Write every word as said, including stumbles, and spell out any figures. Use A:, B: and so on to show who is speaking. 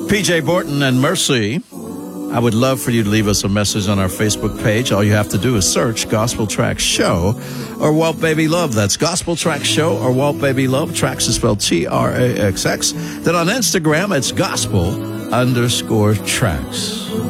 A: P J Borton and Mercy. I would love for you to leave us a message on our Facebook page. All you have to do is search Gospel Tracks Show or Walt Baby Love. That's Gospel Tracks Show or Walt Baby Love. Tracks is spelled T R A X X. Then on Instagram, it's Gospel underscore Tracks.